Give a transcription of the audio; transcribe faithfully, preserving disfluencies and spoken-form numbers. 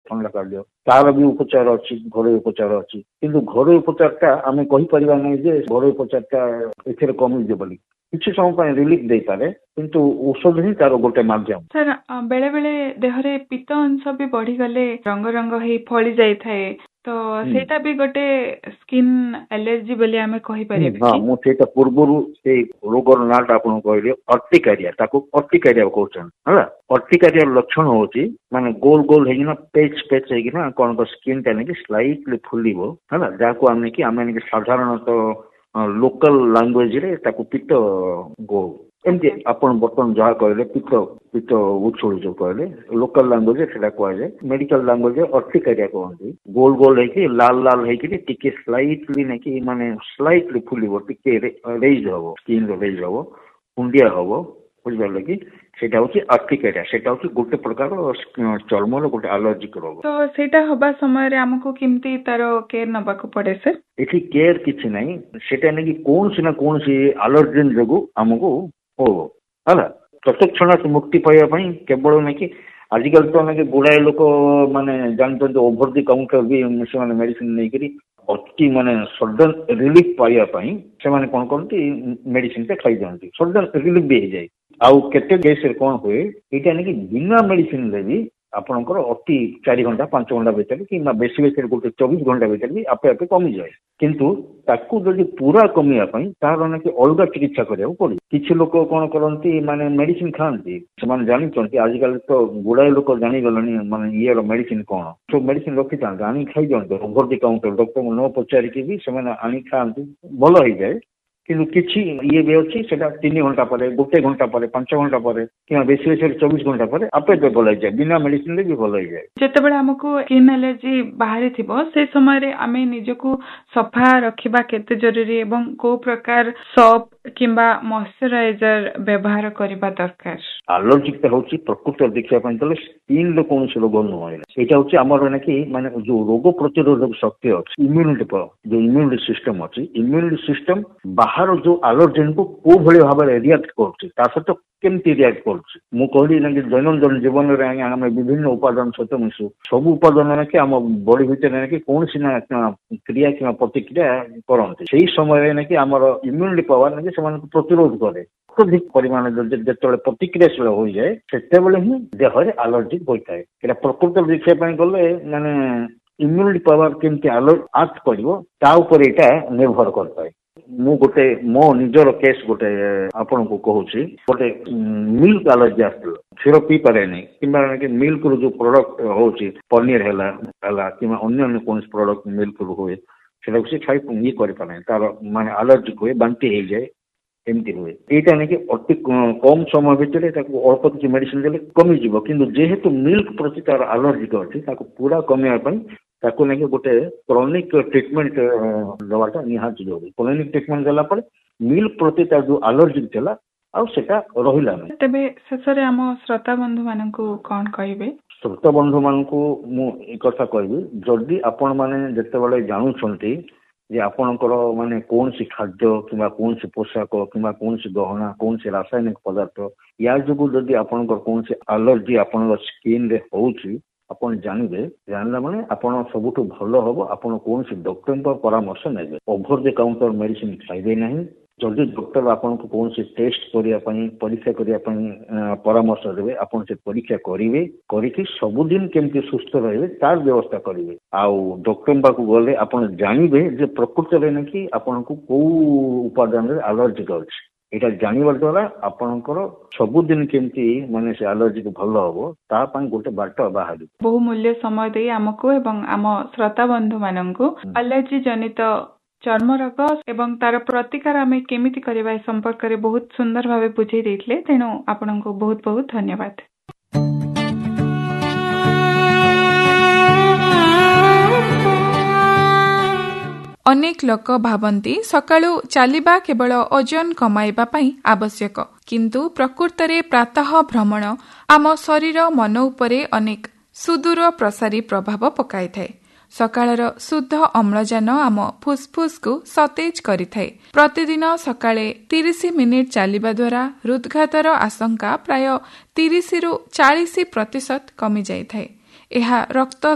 ଥଣ୍ଡା କାଢିଦିଅ। ତାର ବି ଉପଚାର ଅଛି, ଘରୋଇ ଉପଚାର ଅଛି। କିନ୍ତୁ ଘରୋଇ ଉପଚାରଟା ଆମେ କହିପାରିବା ନାହିଁ ଯେ ଘରୋଇ ଉପଚାରଟା ଏଥିରେ କମିଯିବ ବୋଲି। କିଛି ସମୟ ପାଇଁ ରିଲିଫ ଦେଇପାରେ, କିନ୍ତୁ ଔଷଧ ହିଁ ତାର ଗୋଟେ ମାଧ୍ୟମ। ସାର୍, ବେଳେ ବେଳେ ଦେହରେ ପିତ୍ତ ଅଂଶ ବି ବଢିଗଲେ ରଙ୍ଗ ରଙ୍ଗ ହେଇ ଫଳି ଯାଇଥାଏ, ତ ସେଇଟା ବି ଗୋଟେ ସ୍କିନ୍ ଆଲର୍ଜି ବୋଲି ଆମେ କହିପାରିବା। ହଁ, ମୁଁ ସେଇଟା ପୂର୍ବରୁ ସେଇ ରୋଗର ନାଁଟା ଆପଣଙ୍କୁ କହିଲି, ଅର୍ଟିକାରିଆ। ତାକୁ ଅର୍ଟିକାରିଆ କହୁଛନ୍ତି ହେଲା। ଅର୍ଟିକାରିଆର ଲକ୍ଷଣ ହଉଛି ମାନେ ଗୋଲ ଗୋଲ ହେଇକିନା ପେଚ ପେଚ ହେଇକିନା କଣ ସ୍କିନ୍ ଟା ନେଇକି ସ୍ଲାଇଟଲି ଫୁଲିବ ହେଲା, ଯାହାକୁ ଆମେ ନେଇକି ଆମେ ନେଇକି ସାଧାରଣତଃ ଲୋକାଲ ଲାଙ୍ଗୁଏଜ ରେ ତାକୁ ପିତ୍ତ ଗୋ ଏମିତି ଆପଣ ବର୍ତ୍ତମାନ ଯାହା କହିଲେ ପିତ୍ତ ପିତ୍ତ ଉଛୁଳି ଯୋଉ କହିଲେ ଲୋକାଲ ଲାଙ୍ଗୁଏଜ ସେଟା କୁହାଯାଏ। ମେଡିକାଲ ଲାଙ୍ଗୁଏଜ ଅର୍ଟିକାରିଆ କୁହନ୍ତି। ଗୋଲ ଗୋଲ ହେଇକି ଲାଲ ଲାଲ ହେଇକି ଟିକେ ସ୍ଲାଇଟଲି ନେଇକି ମାନେ ସ୍ଲାଇଟଲି ଫୁଲିବ, ଟିକେ ରେଜ ହବ, ସ୍କିନ୍ ରେଜ ହବ, କୁଣ୍ଡିଆ ହବ, ବୁଝିପାରିଲେ କି? ସେଇଟା ହଉଛି ଅର୍ଟିକାରିଆ। ସେଇଟା ହଉଛି ଗୋଟେ ପ୍ରକାର ଚର୍ମର ଗୋଟେ ଆଲର୍ଜିକ ରୋଗ। ତ ସେଇଟା ହବା ସମୟରେ ଆମକୁ କେମିତି ତାର କେୟାର ନେବାକୁ ପଡେ ସାର୍? ଏଠି କେୟାର କିଛି ନାହିଁ, ସେଟା ନେଇକି କୌଣସି ନା କୌଣସି ଆଲର୍ଜେନ ଯୋଗୁ ଆମକୁ ହବ ହେଲା। ତତ୍କ୍ଷଣାତ୍ ମୁକ୍ତି ପାଇବା ପାଇଁ କେବଳ ନାଇକି ଆଜିକାଲି ତ ନାଇକି ଗୁଡାଏ ଲୋକ ମାନେ ଜାଣିଛନ୍ତି ଓଭର ଦି କାଉଣ୍ଟର ବି ସେମାନେ ମେଡିସିନ ନେଇକରି ଅତି ମାନେ ସଡନ ରିଲିଫ ପାଇବା ପାଇଁ ସେମାନେ କଣ କରନ୍ତି, ମେଡିସିନ ଟା ଖାଇଦିଅନ୍ତି, ସଡନ ରିଲିଫ ବି ହେଇଯାଏ। ଆଉ କେତେ କେସରେ କଣ ହୁଏ, ଏଇଟା ନାଇକି ବିନା ମେଡିସିନରେ ବି ଆପଣଙ୍କର ଅତି ଚାରି ଘଣ୍ଟା ପାଞ୍ଚ ଘଣ୍ଟା ଭିତରେ କିମ୍ବା ବେଶୀ ବେଶୀ ଗୋଟେ ଚବିଶ ଘଣ୍ଟା ଭିତରେ ବି ଆପେ ଆପେ କମିଯାଏ। କିନ୍ତୁ ତାକୁ ଯଦି ପୁରା କମିବା ପାଇଁ ତାହାର ନାକି ଅଲଗା ଚିକିତ୍ସା କରିବାକୁ ପଡେ। କିଛି ଲୋକ କଣ କରନ୍ତି, ମାନେ ମେଡିସିନ ଖାଆନ୍ତି, ସେମାନେ ଜାଣିଛନ୍ତି। ଆଜିକାଲି ତ ଗୁଡାଏ ଲୋକ ଜାଣିଗଲେଣି ମାନେ ଇଏର ମେଡିସିନ କଣ, ସବୁ ମେଡିସିନ ରଖିଥାନ୍ତି, ଆଣିକି ଖାଇଦିଅନ୍ତି ଓଭର ଦି କାଉଣ୍ଟର, ଡକ୍ଟରଙ୍କୁ ନ ପଚାରିକି ବି ସେମାନେ ଆଣିକି ଖାଆନ୍ତି, ଭଲ ହେଇଯାଏ। କିନ୍ତୁ କିଛି ଇଏ ବି ଅଛି, ସେଟା ତିନି ଘଣ୍ଟା ପରେ, ଗୋଟେ ଘଣ୍ଟା ପରେ, ପାଞ୍ଚ ଘଣ୍ଟା ପରେ କିମ୍ବା ବେଶୀ ବେଶୀ ଚବିଶ ଘଣ୍ଟା ପରେ ଆପେ ଆପେ ଭଲ ହେଇଯାଏ, ବିନା ମେଡିସିନରେ ବି ଭଲ ହେଇଯାଏ। ଯେତେବେଳେ ଆମକୁ ସ୍କିନ୍ ଆଲର୍ଜି ବାହାରିଥିବ ସେ ସମୟରେ ଆମେ ନିଜକୁ ସଫା ରଖିବା କେତେ ଜରୁରୀ ଏବଂ କୋଉ ପ୍ରକାର ସପ୍ କିମ୍ବା ମଶ୍ଚରାଇଜର ବ୍ୟବହାର କରିବା ଦରକାର? ଆଲର୍ଜିଟା ହଉଛି ପ୍ରକୃତ ଦେଖିବା ପାଇଁ ଗଲେ ସ୍କିନ୍ ର କୌଣସି ରୋଗ ନୁହଁ। ଏଇଟା ହଉଛି ଆମର ନାକି ମାନେ ଯୋଉ ରୋଗ ପ୍ରତିରୋଧକ ଶକ୍ତି ଅଛି, ଇମ୍ୟୁନିଟି ଯୋଉ ଇମ୍ୟୁନିଟି ସିଷ୍ଟମ ଅଛି, ଇମ୍ୟୁନିଟି ସିଷ୍ଟମ ବାହାର ଯୋଉ ଆଲର୍ଜେନକୁ କୋଉ ଭଳି ଭାବରେ ରିଆକ୍ଟ କରୁଛି, ତା ସହିତ କେମିତି ରିଆକ୍ଟ କରୁଛି। ମୁଁ କହିଲି ନାକି ଦୈନନ୍ଦିନ ଜୀବନରେ ଆମେ ବିଭିନ୍ନ ଉପାଦାନ ସହିତ ମିଶୁ, ସବୁ ଉପାଦାନ ନାକି ଆମ ବଡି ଭିତରେ ନାକି କୌଣସି ନା କ୍ରିୟା କିମ୍ବା ପ୍ରତିକ୍ରିୟା କରନ୍ତି। ସେଇ ସମୟରେ ନାକି ଆମର ଇମ୍ୟୁନିଟି ପାୱାର ନାକି ସେମାନଙ୍କୁ ପ୍ରତିରୋଧ କରେ। ଅତ୍ୟଧିକ ପରିମାଣରେ ଯେତେବେଳେ ପ୍ରତିକ୍ରିୟାଶୀଳ ହୋଇଯାଏ ସେତେବେଳେ ହିଁ ଦେହରେ ଆଲର୍ଜି ହୋଇଥାଏ। ଏଇଟା ପ୍ରକୃତରେ ଦେଖିବା ପାଇଁ ଗଲେ ମାନେ ଇମ୍ୟୁନିଟି ପାୱାର କେମିତି ଆକ୍ଟ କରିବ ତା ଉପରେ ଏଇଟା ନିର୍ଭର କରିଥାଏ। ମୁଁ ଗୋଟେ ମୋ ନିଜର କେସ୍ ଗୋଟେ ଆପଣଙ୍କୁ କହୁଛି। ଗୋଟେ ମିଲ୍କ ଆଲର୍ଜି ଆସିଥିଲା, କ୍ଷୀର ପିଇ ପାରେନି କିମ୍ବା ମିଲ୍କରୁ ଯୋଉ ପ୍ରଡକ୍ଟ ହଉଛି ପନିର ହେଲା ହେଲା କିମ୍ବା ଅନ୍ୟାନ୍ୟ କୌଣସି ପ୍ରଡକ୍ଟ ମିଲ୍କରୁ ହୁଏ, ସେଟାକୁ ସେ ଖାଇ ଇଏ କରିପାରେନି, ତାର ମାନେ ଆଲର୍ଜି ହୁଏ, ବାନ୍ତି ହେଇଯାଏ, ଏମିତି ହୁଏ। ଏଇଟା ନାକି ଅତି କମ ସମୟ ଭିତରେ ତାକୁ ଅଳ୍ପ କିଛି ମେଡିସିନ ଦେଲେ କମିଯିବ। କିନ୍ତୁ ଯେହେତୁ ମିଲ୍କ ପ୍ରତି ତାର ଆଲର୍ଜିକ ଅଛି, ତାକୁ ପୁରା କମିବା ପାଇଁ ତାକୁ ନେଇକି ଗୋଟେ କ୍ରନିକ ଟ୍ରିଟମେଣ୍ଟ ଦେବାଟା ନିହାତି ଜରୁରୀ। କ୍ରନିକ ଟ୍ରିଟମେଣ୍ଟ ଦେଲା ପରେ ମିଲ୍କ ପ୍ରତି ତାର ଯୋଉ ଆଲର୍ଜି ଥିଲା ଆଉ ସେଟା ରହିଲା ନାହିଁ। ତେବେ ଶେଷରେ ଆମ ଶ୍ରୋତା ବନ୍ଧୁ ମାନଙ୍କୁ କଣ କହିବେ? ଶ୍ରୋତା ବନ୍ଧୁ ମାନଙ୍କୁ ମୁଁ ଏ କଥା କହିବି, ଯଦି ଆପଣ ମାନେ ଯେତେବେଳେ ଜାଣୁଛନ୍ତି ଯେ ଆପଣଙ୍କର ମାନେ କୌଣସି ଖାଦ୍ୟ କିମ୍ବା କୌଣସି ପୋଷାକ କିମ୍ବା କୌଣସି ଗହଣା, କୌଣସି ରାସାୟନିକ ପଦାର୍ଥ ୟା ଯୋଗୁଁ ଯଦି ଆପଣଙ୍କର କୌଣସି ଆଲର୍ଜି ଆପଣଙ୍କ ସ୍କିନ୍ ରେ ହଉଛି, ଆପଣ ଜାଣିବେ। ଜାଣିଲା ମାନେ ଆପଣ ସବୁଠୁ ଭଲ ହବ ଆପଣ କୌଣସି ଡକ୍ଟରଙ୍କ ପରାମର୍ଶ ନେବେ। ଓଭର ଦି କାଉଣ୍ଟର ମେଡିସିନ ଖାଇବେ ନାହିଁ। ଯଦି ଡକ୍ଟର ଆପଣଙ୍କୁ କୌଣସି ଟେଷ୍ଟ କରିବା ପାଇଁ, ପରୀକ୍ଷା କରିବା ପାଇଁ ପରାମର୍ଶ ଦେବେ, ଆପଣ ସେ ପରୀକ୍ଷା କରିବେ, କରିକି ସବୁଦିନ କେମିତି ସୁସ୍ଥ ରହିବେ ତାର ବ୍ୟବସ୍ଥା କରିବେ। ଆଉ ଡକ୍ଟରଙ୍କ ପାଖକୁ ଗଲେ ଆପଣ ଜାଣିବେ ଯେ ପ୍ରକୃତରେ ନାକି ଆପଣଙ୍କୁ କୋଉ ଉପାଦାନରେ ଆଲର୍ଜିକ ଅଛି। ଏଇଟା ଜାଣିବା ଦ୍ୱାରା ଆପଣଙ୍କର ସବୁଦିନ କେମିତି ମାନେ ସେ ଆଲର୍ଜିକୁ ଭଲ ହବ ତା ପାଇଁ ଗୋଟେ ବାଟ ବାହାରିବ। ବହୁ ମୂଲ୍ୟ ସମୟ ଦେଇ ଆମକୁ ଏବଂ ଆମ ଶ୍ରୋତା ବନ୍ଧୁ ମାନଙ୍କୁ ଆଲର୍ଜି ଜନିତ ଚର୍ମ ରୋଗ ଏବଂ ତାର ପ୍ରତିକାର ଆମେ କେମିତି କରିବା ଏ ସମ୍ପର୍କରେ ବହୁତ ସୁନ୍ଦର ଭାବେ ବୁଝେଇ ଦେଇଥିଲେ। ତେଣୁ ଆପଣଙ୍କୁ ବହୁତ ବହୁତ ଧନ୍ୟବାଦ। ଅନେକ ଲୋକ ଭାବନ୍ତି ସକାଳୁ ଚାଲିବା କେବଳ ଓଜନ କମାଇବା ପାଇଁ ଆବଶ୍ୟକ, କିନ୍ତୁ ପ୍ରକୃତରେ ପ୍ରାତଃ ଭ୍ରମଣ ଆମ ଶରୀର ମନ ଉପରେ ଅନେକ ସୁଦୂର ପ୍ରସାରୀ ପ୍ରଭାବ ପକାଇଥାଏ। ସକାଳର ଶୁଦ୍ଧ ଅମ୍ଳଜାନ ଆମ ଫୁସ୍ଫୁସ୍କୁ ସତେଜ କରିଥାଏ। ପ୍ରତିଦିନ ସକାଳେ ତିରିଶ ମିନିଟ୍ ଚାଲିବା ଦ୍ୱାରା ହୃଦ୍ଘାତର ଆଶଙ୍କା ପ୍ରାୟ ତିରିଶରୁ ଚାଳିଶ ପ୍ରତିଶତ କମିଯାଇଥାଏ। ଏହା ରକ୍ତ